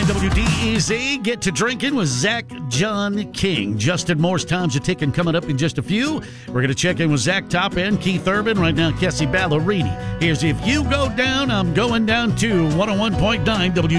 WDEZ, Get to Drinking with Zach John King. Justin Moore's Time's a Ticking coming up in just a few. We're going to check in with Zach Top End, Keith Urban, right now Kessie Ballerini. Here's If You Go Down, I'm Going Down Too, 101.9 WDEZ.